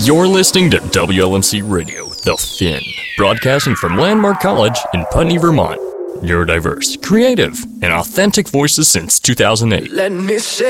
You're listening to WLMC Radio, The Fin, broadcasting from Landmark College in Putney, Vermont. Neurodiverse, creative, and authentic voices since 2008. Let me say